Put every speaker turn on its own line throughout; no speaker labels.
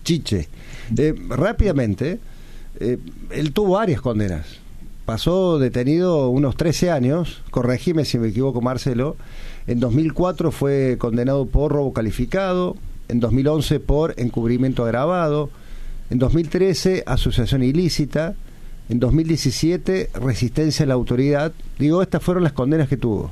Chiche. Rápidamente, él tuvo varias condenas. Pasó detenido unos 13 años, corregime si me equivoco, Marcelo. En 2004 fue condenado por robo calificado, en 2011 por encubrimiento agravado, en 2013 asociación ilícita, en 2017 resistencia a la autoridad. Digo, estas fueron las condenas que tuvo.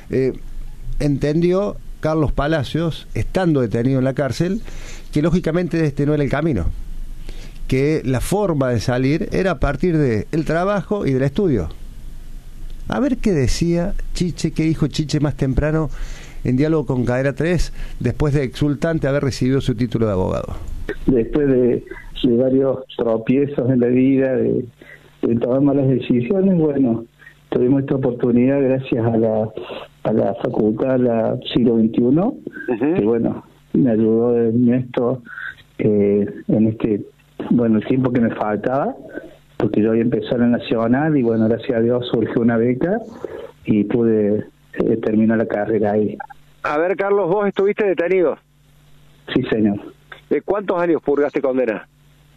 Entendió Carlos Palacios, estando detenido en la cárcel, que lógicamente este no era el camino, que la forma de salir era a partir del trabajo y del estudio. A ver qué decía Chiche, qué dijo Chiche más temprano en diálogo con Cadena 3, después de exultante haber recibido su título de abogado.
Después de varios tropiezos en la vida, de tomar malas decisiones, bueno, tuvimos esta oportunidad gracias a la facultad, la siglo XXI, que bueno, me ayudó en esto, en este, bueno, el tiempo que me faltaba, porque yo había empezado en la Nacional y bueno, gracias a Dios surgió una beca y pude terminar la carrera ahí.
A ver, Carlos, vos estuviste detenido.
Sí, señor.
¿Cuántos años purgaste condena?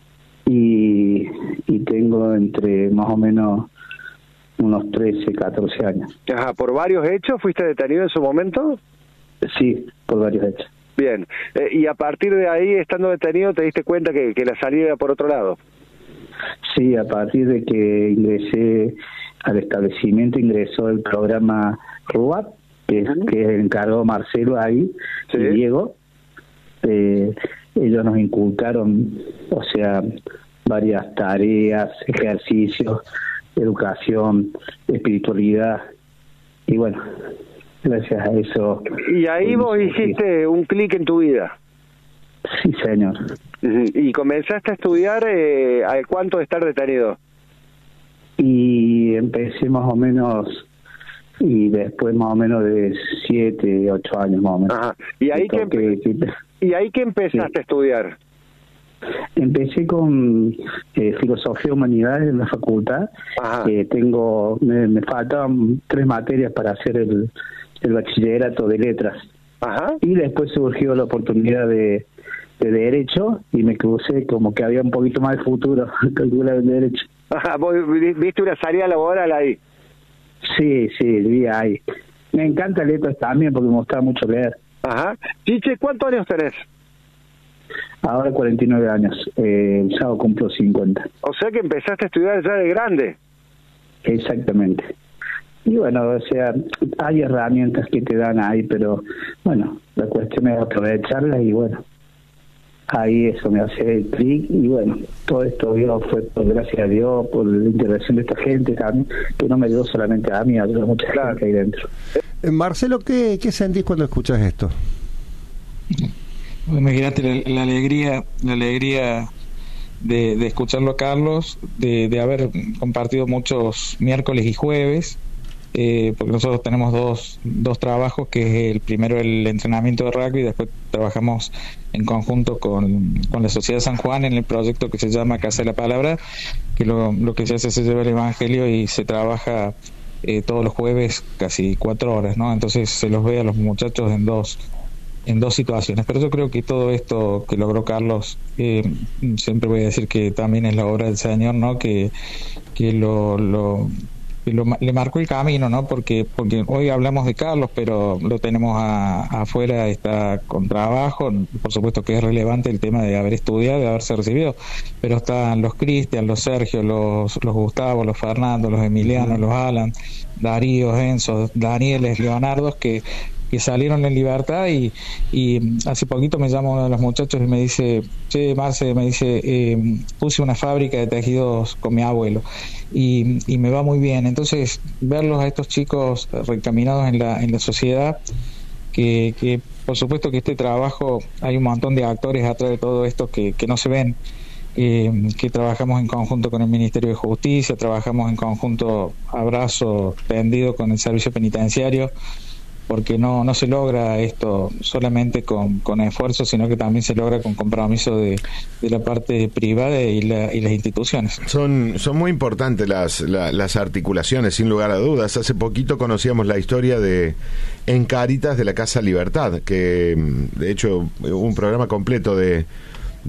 Y tengo entre más o menos unos 13, 14 años.
Ajá, ¿por varios hechos fuiste detenido en su momento?
Sí, por varios hechos.
Bien, y a partir de ahí, estando detenido, ¿te diste cuenta que la salida era por otro lado?
Sí, a partir de que ingresé al establecimiento, ingresó el programa RUAP, que encargó Marcelo ahí, ¿sí? Y Diego. Ellos nos inculcaron, o sea, varias tareas, ejercicios, educación, espiritualidad, y bueno, gracias a eso.
Y ahí vos hiciste un clic en tu vida.
Sí, señor.
¿Y comenzaste a estudiar a cuánto de estar detenido?
Y empecé más o menos, y después más o menos de 7, 8 años más o menos.
Ajá. ¿Y ahí que empezaste a estudiar?
Empecé con filosofía y humanidades en la facultad. Me faltaban 3 materias para hacer el bachillerato de letras.
Ajá.
Y después surgió la oportunidad de derecho y me crucé como que había un poquito más de futuro calcular el derecho.
Ajá, ¿vos viste una salida laboral ahí?
Sí, vi ahí. Me encanta letras también porque me gusta mucho leer.
Ajá. Chiche, ¿cuántos años tenés?
Ahora 49 años. El sábado cumplo 50.
O sea que empezaste a estudiar ya de grande.
Exactamente. Y bueno, o sea, hay herramientas que te dan ahí, pero bueno, la cuestión es aprovecharlas y bueno, ahí eso me hace el clic y bueno, todo esto fue por gracias a Dios, por la intervención de esta gente también, que no me ayudó solamente a mí, ayudó a mucha gente ahí dentro.
Marcelo, ¿qué sentís cuando escuchas esto?
Imagínate la alegría de escucharlo a Carlos, de haber compartido muchos miércoles y jueves, porque nosotros tenemos dos trabajos, que es el primero el entrenamiento de rugby, y después trabajamos en conjunto con la Sociedad San Juan en el proyecto que se llama Casa de la Palabra, que lo que se hace es se lleva el Evangelio y se trabaja todos los jueves casi 4 horas, ¿no? Entonces se los ve a los muchachos en dos situaciones, pero yo creo que todo esto que logró Carlos, siempre voy a decir que también es la obra del Señor, ¿no? Que le marcó el camino, ¿no? Porque hoy hablamos de Carlos, pero lo tenemos afuera, está con trabajo, por supuesto que es relevante el tema de haber estudiado, de haberse recibido, pero están los Cristian, los Sergio, los Gustavo, los Fernando, los Emiliano, los Alan, Darío, Enzo, Danieles, Leonardos, que salieron en libertad y hace poquito me llama uno de los muchachos y me dice, che, Marce, me dice, puse una fábrica de tejidos con mi abuelo y me va muy bien. Entonces, verlos a estos chicos recaminados en la sociedad, que por supuesto que este trabajo, hay un montón de actores atrás de todo esto que no se ven, que trabajamos en conjunto con el Ministerio de Justicia, trabajamos en conjunto, abrazo tendido con el servicio penitenciario, porque no se logra esto solamente con esfuerzo, sino que también se logra con compromiso de la parte privada y las instituciones.
Son muy importantes las articulaciones, sin lugar a dudas. Hace poquito conocíamos la historia de En Cáritas de la Casa Libertad, que de hecho un programa completo de